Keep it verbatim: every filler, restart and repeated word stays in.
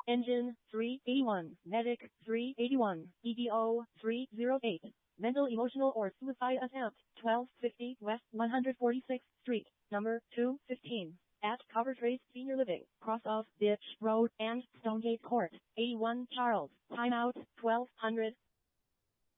Engine three eighty-one, Medic three eighty-one, E D O three oh eight. Mental, emotional, or suicide attempt, twelve fifty West one hundred forty-sixth Street, number two fifteen, at Covertrace Senior Living, cross of Ditch Road and Stonegate Court, eighty-one Charles, timeout, twelve hundred.